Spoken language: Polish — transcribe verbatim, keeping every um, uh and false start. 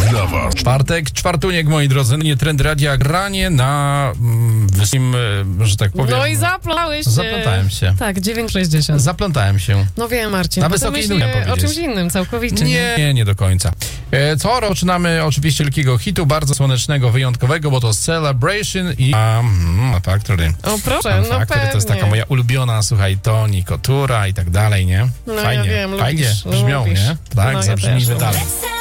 dla was. Czwartek, czwartuniek, moi drodzy. Nie Trend Radia, granie na mm, wysokim, e, że tak powiem. No i zaplątałeś się. Zaplątałem się. Tak, dziewięć sześćdziesiąt. Zaplątałem się. No wiem, Marcin. Na bo to wysokiej myśli lubię o powiedzieć. czymś innym całkowicie. Nie, nie, nie do końca. E, co? Rozpoczynamy oczywiście wielkiego hitu, bardzo słonecznego, wyjątkowego, bo to Celebration i um, Factory. O proszę, Fun no Factory pewnie. to jest taka moja ulubiona, słuchaj, Toni, Kotura i tak dalej, nie? No, Fajnie, ja wiem, fajnie lubisz, brzmią, lubisz. nie? Tak, No, ja zabrzmijmy też dalej.